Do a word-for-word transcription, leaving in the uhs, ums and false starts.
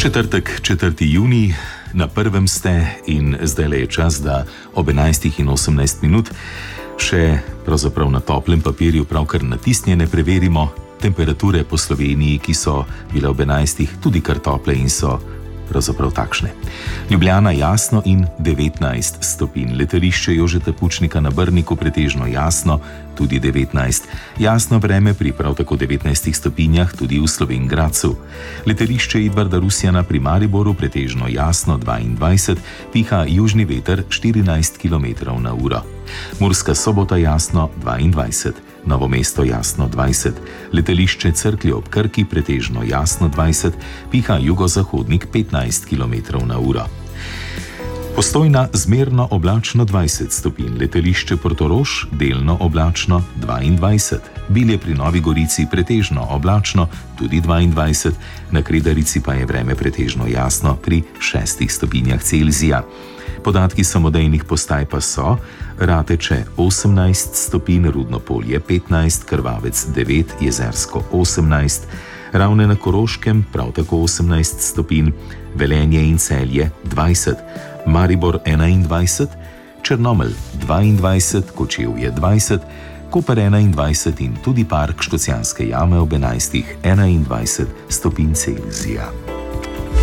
Četrtek, četrti junij, na prvem ste in zdaj le je čas, da ob enajstih in osemnajst minut še pravzaprav na toplem papirju pravkar natisnjene preverimo temperature po Sloveniji, ki so bile ob enajstih tudi kar tople in so pravzaprav takšne. Ljubljana jasno in devetnajst stopinj. Letališče Jožeta Pučnika na Brniku pretežno jasno, tudi devetnajst. Jasno vreme pri prav tako devetnajstih stopinjah tudi v Slovenj Gradcu. Letališče Edvarda Rusjana pri Mariboru pretežno jasno dvaindvajset, piha južni veter štirinajst kilometrov na uro. Murska Sobota jasno dvaindvajset. Novo mesto jasno dvajset, letališče Cerklje ob Krki pretežno jasno dvajset, piha jugozahodnik petnajst kilometrov na uro. Postojna zmerno oblačno dvajset stopinj, letališče Portorož delno oblačno dvaindvajset, Bilje pri Novi Gorici pretežno oblačno tudi dvaindvajset, na Kredarici pa je vreme pretežno jasno pri šestih stopinjah Celzija. Podatki samodejnih postaj pa so: Rateče osemnajst stopinj, Rudno Polje petnajst, Krvavec devet, Jezersko osemnajst, Ravne na Koroškem prav tako osemnajst stopinj, Velenje in Celje dvajset, Maribor enaindvajset, Črnomelj dvaindvajset, Kočevje dvajset, Koper enaindvajset in tudi park Škocjanske jame ob enajstih enaindvajset stopinj Celzija.